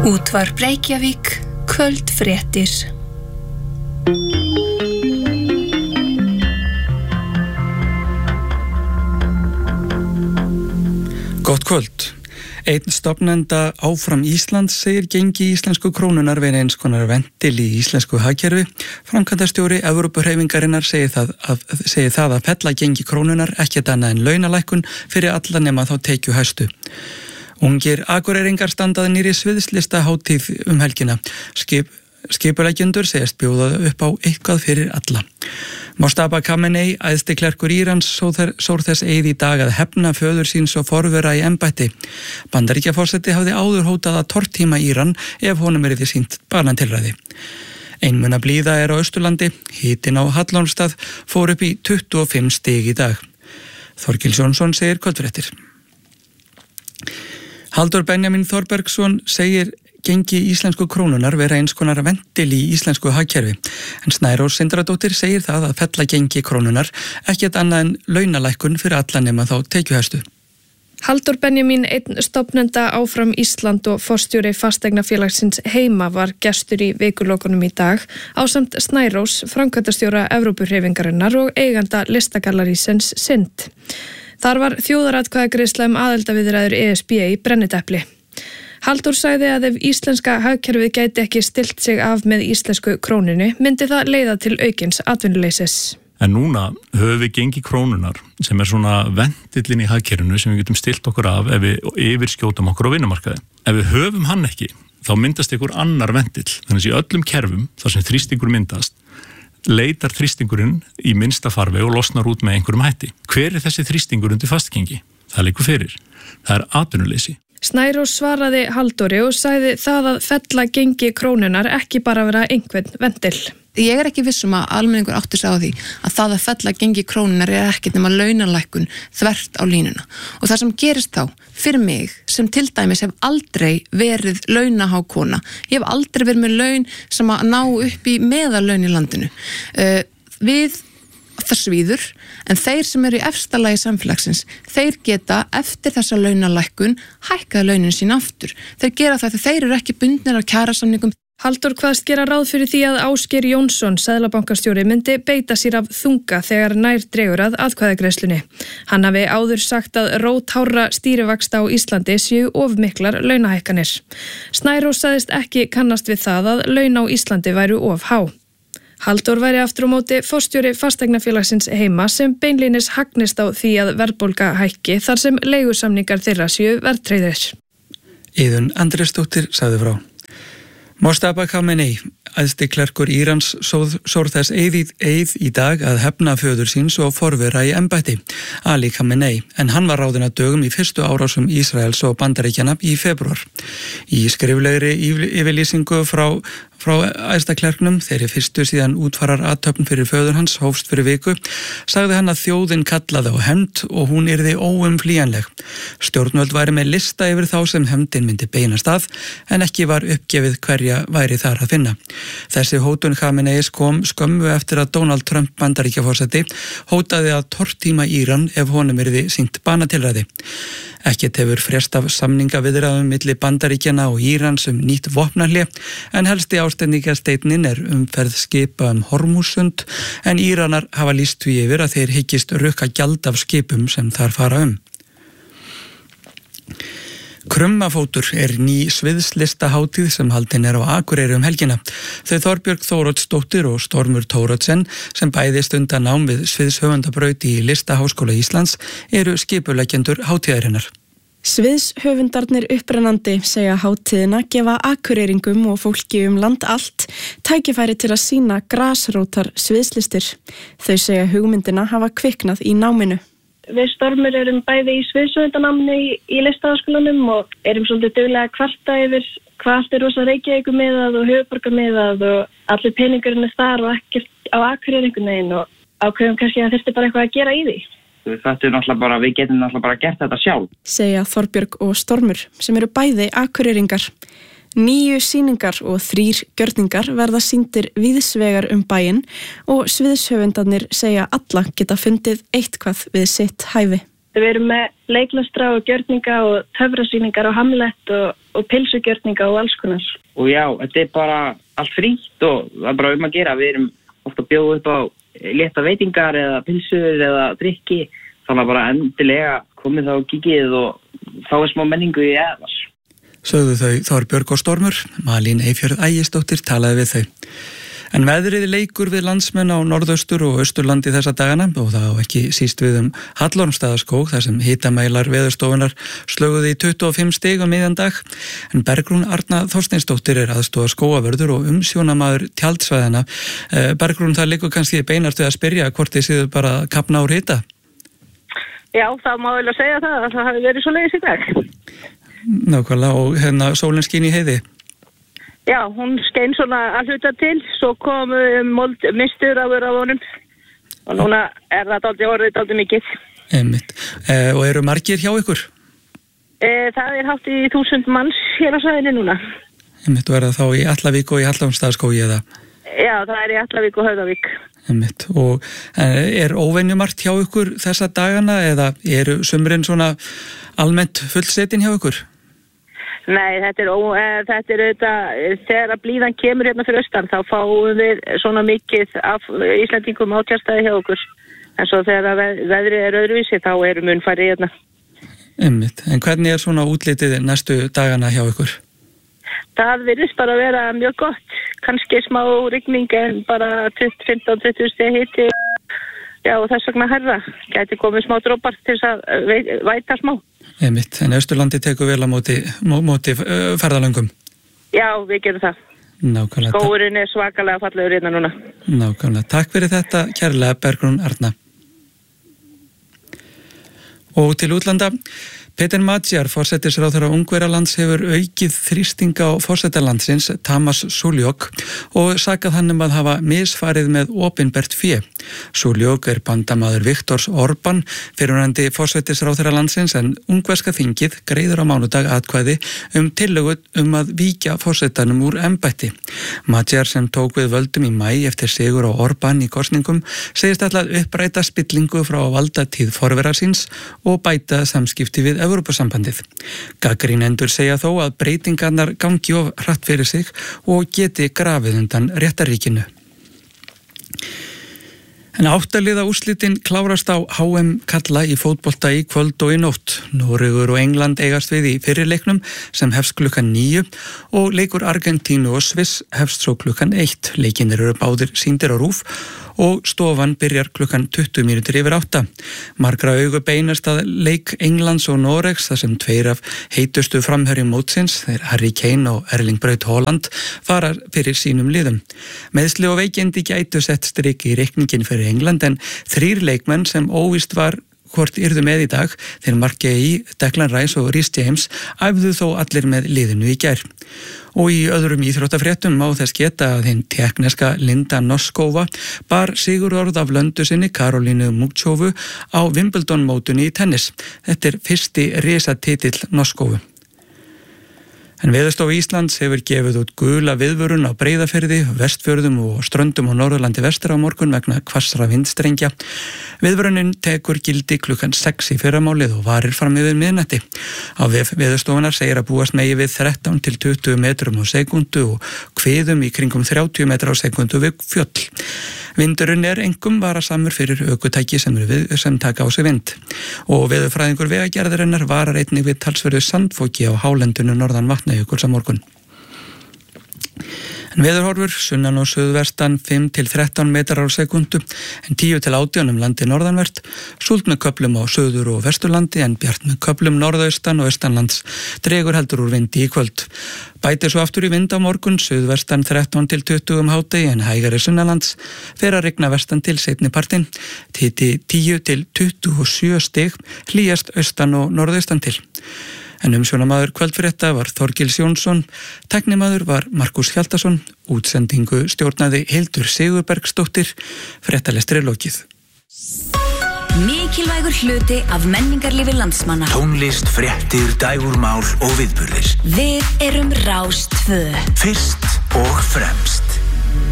Útvarp Reykjavík, kvöldfréttir. Gott kvöld. Einn stofnenda Áfram Ísland segir gengi íslensku krónunar vera eins konar ventil í íslensku hagkerfi. Framkvæmdastjóri Evrópuhreyfingarinnar segir það að fella gengi krónunar ekkert annað en launalækkun fyrir alla nema þá tekjuhæstu. Ungir Akureyringar standað nýri sviðslista hátíð helgina. Skipuleggjendur segjast bjóða upp á eitthvað fyrir alla. Mojtaba Khamenei, æðsti klerkur Írans, sór þess eið í dag að hefna föður síns og forvera í embætti. Bandaríkjaforseti hafði áður hótað að tortíma Íran ef honum yrði sýnt banatilræði. Einmuna blíða er á Austurlandi, hitinn á Hallormsstað fór upp í 25 stig í dag. Þorkils Jónsson segir kvöldfréttir. Halldór Benjamin Þorbergsson segir gengi íslensku krónunar vera eins konar ventil í íslensku hagkerfi. En Snærós Sindradóttir segir það að fella gengi krónunar ekkert annað en launalækkun fyrir alla nema þá tekjuhæstu. Halldór Benjamin, einn stofnenda Áfram Ísland og forstjóri fasteignafélagsins Heima var gestur í vikulokunum í dag ásamt Snærós, framkvæmdastjóra Evrópuhreyfingarinnar og eiganda listagallerísins Sind. Þar var þjóðaratkvæðagreiðsla aðildarviðræður ESB í brennidepli. Halldór sagði að ef íslenska hagkerfið gæti ekki stillt sig af með íslensku krónunni, myndi það leiða til aukins atvinnuleysis. En núna höfum við gengi krónunar sem svona ventillin í hagkerfinu sem við getum stillt okkur af ef við yfirskjótum okkur á vinnumarkaði. Ef við höfum hann ekki, þá myndast einhver annar ventill. Þannig að í öllum kerfum, þar sem þrýstingur myndast, leitar þrýstingurinn í minnsta farveg og losnar út með einhverjum hætti. Hver er þessi þrýstingur undir fastgengi? Það liggur fyrir. Það er atvinnuleysi. Snærós svaraði Halldóri og sagði það að fella gengi krónunar ekki bara vera einhvern ventil. Ég er ekki vissum að almenningur átti sig á því að það að fella gengi krónunar er ekkert nema launalækkun þvert á línuna. Og það sem gerist þá, fyrir mig, sem til dæmis hef aldrei verið launahákona, ég hef aldrei verið með laun sem að ná upp í meðallaun í landinu. Við það svíður, en þeir sem eru í efsta lagi samfélagsins, þeir geta eftir þessa launalækkun hækkaði launin sín aftur. Þeir gera það þegar þeir eru ekki bundnir af kjarasamningum. Halldór kvaðst gera ráð fyrir því að Ásgeir Jónsson, seðlabankastjóri, myndi beita sér af þunga þegar nær dregur að atkvæðagreiðslunni. Hann hafi áður sagt að róthárra stýrivaxta á Íslandi séu of miklar launahækkanir. Snærós sagðist ekki kannast við það að laun á Íslandi væru of há. Halldór væri aftur á móti forstjóri fasteignafélagsins Heima sem beinlínis hagnist á því að verðbólga hækki þar sem leigusamningar þeirra séu verðtryggðir. Iðunn Andrésdóttir sagði frá. Mojtaba Khamenei, æðsti klerkur Írans, sór þess eið í dag að hefna föður síns og forvera í embætti, Ali Khamenei, en hann var ráðinn að dögum í fyrstu árásum Ísraels og Bandaríkjanna í febrúar. Í skriflegri yfirlýsingu frá æðsta klerknum, þeirri fyrstu síðan útfarar athöfn fyrir föður hans hófst fyrir viku, sagði hann að þjóðin kallaði á hefnd og hún yrði óumflýjanleg. Stjórnvöld væri með lista yfir þá sem hefndin myndi beinast að, en ekki var uppgefið hverja væri þar að finna. Þessi hótun Khameneis kom skömmu eftir að Donald Trump Bandaríkjaforseti hótaði að tortíma Íran ef honum yrði sýnt banatilræði. Ekkert hefur frést af samningaviðræðum milli Bandaríkjanna og Írans nýtt vopnahlé, en helsti ástendingarsteinn er umferð skipa Hormúzsund, en Íranar hafa lýst því yfir að þeir hyggist rukka gjald af skipum sem þar fara Krummafótur er ný sviðslista hátíð sem haldin er á Akureyri helgina. Þau Þorbjörg Þóroddsdóttir og Stormur Thórodsen sem bæði stunda nám við sviðshöfundabraut í Listaháskóla Íslands eru skipuleggjendur hátíðarinnar. Sviðshöfundarnir upprennandi segja hátíðina gefa akureyringum og fólki land allt tækifæri til að sýna grasrótar sviðslistir. Þau segja hugmyndina hafa kviknað í náminu. Við Stormur erum bæði í sviðshöfundanáminu í Listaháskólanum og erum svolítið duglega að kvarta yfir hvað allt rosa Reykjavíkur miðað og höfuðborgar miðað og allir peningurinn þar og ekkert á Akureyri einhvern veginn og ákveðum kannski að þyrfti bara eitthvað að gera í því. Við getum náttúrulega bara gert þetta sjálf. Segja Þorbjörg og Stormur sem eru bæði akureyringar. 9 sýningar og 3 gjörningar verða sýndir víðsvegar bæinn og sviðshöfundarnir segja alla geta fundið eitthvað við sitt hæfi. Við erum með leiklastra og gjörninga og töfrasýningar og Hamlet og pilsugjörninga og alls konar. Og já, þetta bara allt frítt og það bara að gera. Við erum ofta að bjóða upp á létta veitingar eða pilsur eða drykki. Þannig að bara endilega komið þá og kíkið og fáið smá menningu í eðvars. Sögðu þau Þorbjörg og Stormur, Malín Eyfjörð Ægisdóttir talaði við þau. En veðrið leikur við landsmenn á norðaustur og austurlandi þessa dagana og það á ekki síst við Hallormsstaðaskóg þar sem hitamælar veðurstofunar slöguði í 25 stig á miðjan dag. En Bergrún Arna Þorsteinsdóttir aðstoðar skógavörður og umsjónamaður tjaldsvæðana. Bergrún, það leikur kannski beinast við að spyrja hvort þið séu bara að kafna úr hita? Já, það má vel að segja það hafi verið svo leiðis í dag. Nákvæmlega, og sólin skín í heiði? Já, hún skein svona að hluta til, svo kom mistur af honum og núna það orðið mikið. Einmitt. Og eru margir hjá ykkur? Það hátt í 1000 manns hér á svæðinu núna. Einmitt, og það þá í Allavík og í Hallormsstaðaskógi eða? Já, það í Allavík og Höfðavík. Einmitt, og óvenjumart hjá ykkur þessa dagana eða eru sumrin svona almennt fullsetin hjá ykkur? Nei, þetta er þegar blíðan kemur hérna fyrir austan þá fáum við svona mikið af Íslendingum á tjaldstæði hjá okkur. En svo þegar veðrið öðruvísi þá mun færri hérna. Einmitt, en hvernig svona útlitið næstu dagana hjá ykkur? Það virðist bara vera mjög gott. Kannski smá rigning en bara 15-20 stigi hiti. Já, og þess vegna herra. Gæti komið smá dropar til þess að væta smá. Einmitt, en Austurlandi tekur vel á móti ferðalöngum? Já, við gerum það. Nákvæmlega. Skóurinn svakalega fallegur hérna núna. Nákvæmlega. Takk fyrir þetta, kærlega Bergrún Arna. Og til útlanda, Peter Magyar, forsætisráðherra Ungverjalands, hefur aukið þrýsting á forsætalandsins Tamas Suljók og sakað hann að hafa misfarið með opinbert fé. Suljók bandamaður Viktors Orbán, fyrrverandi forsætisráðherra landsins, en ungverska þingið greiður á mánudag atkvæði tillögu að víkja forsætanum úr embætti. Magyar, sem tók við völdum í maí eftir sigur á Orbán í kosningum, segist ætla að uppræta spillingu frá valdatíð forvera síns og bæta samskipti við Evrópusambandið. Gagnrýnendur segja þó að breytingarnar gangi of hratt fyrir sig og geti grafið undan réttarríkinu. En áttaliða úrslitin klárast á HM karla í fótbolta í kvöld og í nótt. Noregur og England eigast við í fyrri leiknum sem hefst klukkan 9 og leikur Argentínu og Sviss hefst svo klukkan 1. Leikinir eru báðir sýndir á RÚV og stofan byrjar klukkan 20 mínútur yfir 8. Margra augu beinast að leik Englands og Noregs þar sem tveir af heitustu framherjum mótsins, þeir Harry Kane og Erling Braut Haaland, fara fyrir sínum liðum. Meiðsli og veikindi gætu sett strik í reikningin fyrir England en 3 leikmenn sem óvíst var hvort yrðu með í dag, þeir Marquee, Declan Rice og Reece James, æfðu þó allir með liðinu í gær. Og í öðrum íþróttafréttum má þess geta að hinn tekneska Linda Noskova bar sigurorð af löndu sinni Karolínu Muchóvu á Wimbledon-mótunni í tennis. Þetta fyrsti risatitill Noskovu. En Veðurstofa Íslands hefur gefið út gula viðvörun á Breiðafirði, Vestfjörðum og Ströndum á Norðurlandi vestra á morgun vegna hvassra vindstrengja. Viðvörunin tekur gildi klukkan 6 í fyrramálið og varir fram yfir miðnætti. Á vef Veðurstofunar segir að búast megi við 13 til 20 metrum á sekundu og hviðum í kringum 30 metra á sekundu við fjöll. Vindurinn einkum varasamur fyrir ökutæki sem taka á sig vind. Og veðurfræðingur Vegagerðarinnar varar einnig við talsverðu sandfoki á hálendinu norðan Vatnajökuls á morgun. En veðurhorfur sunnan og suðvestan 5 til 13 metrar á sekundu en 10 til 18 landi norðanvert, súld með köflum á suður og vesturlandi en bjart með köflum norðaustan og austanlands, dregur heldur úr vindi í kvöld. Bætir svo aftur í vind á morgun, suðvestan 13 til 20 hádegi en hægari sunnanlands, fer að rigna vestan til seinni partinn, hiti 10 til 27 stig, hlýjast austan og norðaustan til. En umsjónamaður kvöldfrétta var Þorgils Jónsson, tæknimaður var Markus Hjaltason, útsendingu stjórnaði Hildur Sigurbergsdóttir, fréttalestri lokið. Mikilvægur hluti af menningarlífi landsmanna. Tónlist, fréttir, dægurmál og viðburðir. Við erum Rás 2. Fyrst og fremst.